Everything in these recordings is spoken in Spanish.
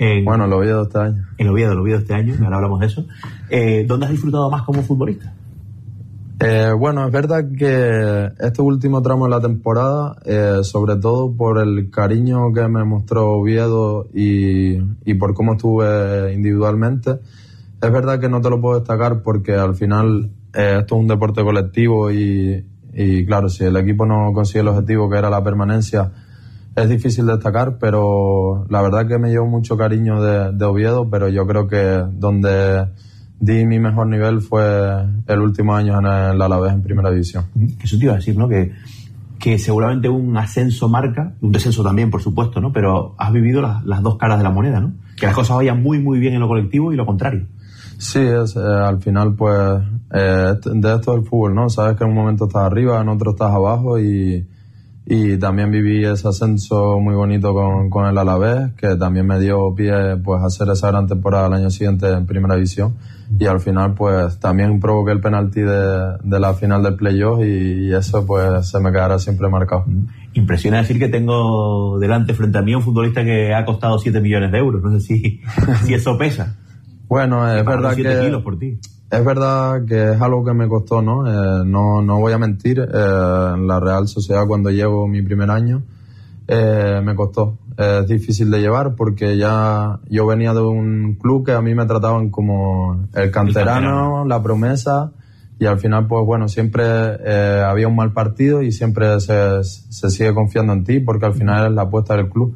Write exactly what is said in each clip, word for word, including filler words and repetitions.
En, bueno, el Oviedo este año. En Oviedo, el Oviedo este año, ahora hablamos de eso. Eh, ¿Dónde has disfrutado más como futbolista? Eh, bueno, es verdad que este último tramo de la temporada, eh, sobre todo por el cariño que me mostró Oviedo y, y por cómo estuve individualmente, es verdad que no te lo puedo destacar porque al final eh, esto es un deporte colectivo y, y claro, si el equipo no consigue el objetivo que era la permanencia, es difícil destacar, pero la verdad que me llevo mucho cariño de, de Oviedo, pero yo creo que donde di mi mejor nivel fue el último año en el Alavés en Primera División. Eso te iba a decir, ¿no? Que, que seguramente un ascenso marca, un descenso también, por supuesto, ¿no? Pero has vivido las, las dos caras de la moneda, ¿no? Que las cosas vayan muy, muy bien en lo colectivo y lo contrario. Sí, es, eh, al final, pues, eh, de esto del fútbol, ¿no? Sabes que en un momento estás arriba, en otro estás abajo y, y también viví ese ascenso muy bonito con, con el Alavés, que también me dio pie, pues, a hacer esa gran temporada el año siguiente en Primera División. Y al final, pues, también provoqué el penalti de, de la final del playoff y, y eso, pues, se me quedará siempre marcado. Impresiona decir que tengo delante frente a mí un futbolista que ha costado siete millones de euros. No sé si, si eso pesa. Bueno, es verdad que kilos por ti. Es verdad que es algo que me costó, ¿no? Eh, no, no voy a mentir. Eh, en la Real Sociedad, cuando llevo mi primer año, eh, me costó. Eh, es difícil de llevar porque ya yo venía de un club que a mí me trataban como el canterano, el canterano. La promesa, y al final, pues bueno, siempre eh, había un mal partido y siempre se, se sigue confiando en ti porque al final es la apuesta del club.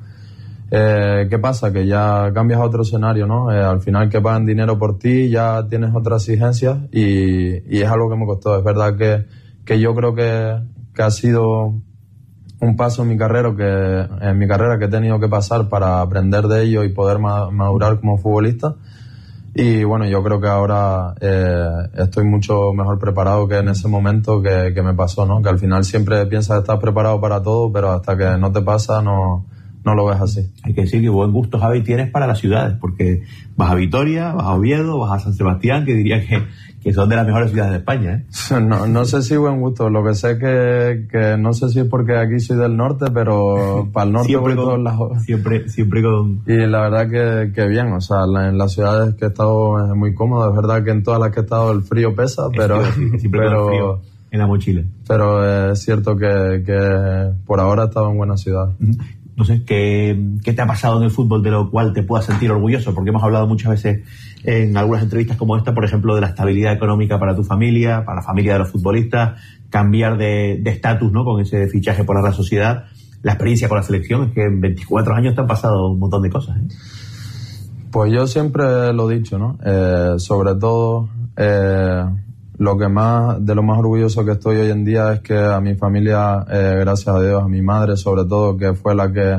Eh, ¿Qué pasa? Que ya cambias a otro escenario, ¿no? Eh, al final que pagan dinero por ti, ya tienes otras exigencias y, y es algo que me costó. Es verdad que, que yo creo que, que ha sido un paso en mi carrera que, en mi carrera que he tenido que pasar para aprender de ello y poder ma- madurar como futbolista. Y bueno, yo creo que ahora eh, estoy mucho mejor preparado que en ese momento que, que me pasó, ¿no? Que al final siempre piensas que estás preparado para todo, pero hasta que no te pasa no... no lo ves así. Hay que decir que buen gusto, Javi, tienes para las ciudades, porque vas a Vitoria, vas a Oviedo, vas a San Sebastián, que diría que, que son de las mejores ciudades de España, ¿eh? No, no sé si buen gusto, lo que sé que, que no sé si es porque aquí soy del norte, pero para el norte siempre voy con, todos lados. Siempre, siempre con... Y la verdad que, que bien, o sea, la, en las ciudades que he estado es muy cómodo, es verdad que en todas las que he estado el frío pesa, pero... Sí, siempre pero, con el frío en la mochila. Pero es cierto que, que por ahora he estado en buena ciudad. No sé, ¿qué, ¿qué te ha pasado en el fútbol de lo cual te puedas sentir orgulloso? Porque hemos hablado muchas veces en algunas entrevistas como esta, por ejemplo, de la estabilidad económica para tu familia, para la familia de los futbolistas, cambiar de estatus, ¿no? Con ese fichaje por la Real Sociedad, la experiencia con la selección, es que en veinticuatro años te han pasado un montón de cosas, ¿eh? Pues yo siempre lo he dicho, ¿no? Eh, sobre todo, eh, lo que más, de lo más orgulloso que estoy hoy en día es que a mi familia, eh, gracias a Dios, a mi madre sobre todo, que fue la que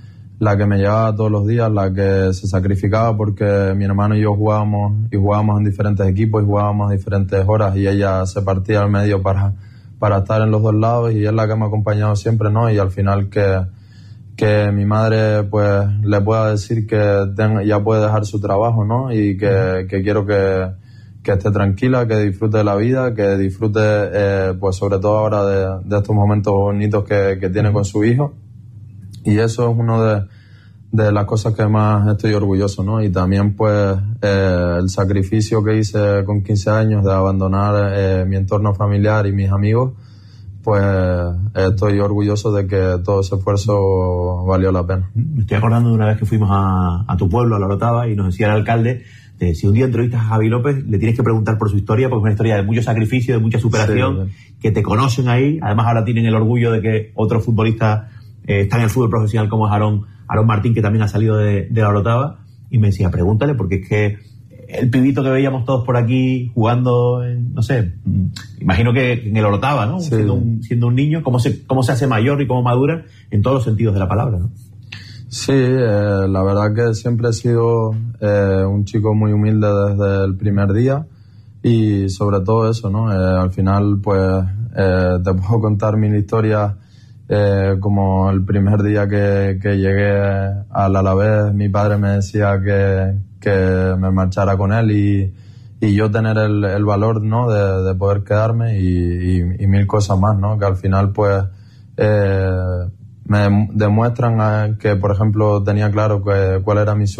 la que me llevaba todos los días, la que se sacrificaba porque mi hermano y yo jugábamos y jugábamos en diferentes equipos y jugábamos a diferentes horas y ella se partía al medio para, para estar en los dos lados y es la que me ha acompañado siempre, ¿no? Y al final que, que mi madre pues le pueda decir que ten, ya puede dejar su trabajo, ¿no? Y que, que quiero que que esté tranquila, que disfrute de la vida, que disfrute, eh, pues sobre todo ahora de, de estos momentos bonitos que, que tiene con su hijo. Y eso es uno de, de las cosas que más estoy orgulloso, ¿no? Y también, pues, eh, el sacrificio que hice con quince años de abandonar eh, mi entorno familiar y mis amigos, pues estoy orgulloso de que todo ese esfuerzo valió la pena. Me estoy acordando de una vez que fuimos a, a tu pueblo, a La Orotava, y nos decía el alcalde, de, si un día entrevistas a Javi López, le tienes que preguntar por su historia, porque es una historia de mucho sacrificio, de mucha superación, sí, sí. Que te conocen ahí, además ahora tienen el orgullo de que otros futbolistas eh, están en el fútbol profesional como es Aarón, Aarón Martín, que también ha salido de, de La Orotava, y me decía, pregúntale, porque es que el pibito que veíamos todos por aquí jugando, en, no sé, imagino que en el Orotava, ¿no? Sí. Siendo, un, siendo un niño, cómo se, cómo se hace mayor y cómo madura en todos los sentidos de la palabra, ¿no? Sí, eh, la verdad que siempre he sido eh, un chico muy humilde desde el primer día y sobre todo eso, ¿no? Eh, al final, pues, eh, te puedo contar mil historias, eh, como el primer día que, que llegué al Alavés, mi padre me decía que, que me marchara con él y, y yo tener el, el valor, ¿no? De, de poder quedarme y, y, y mil cosas más, ¿no? Que al final, pues, eh, me demuestran que, por ejemplo, tenía claro que, cuál era mi sueño.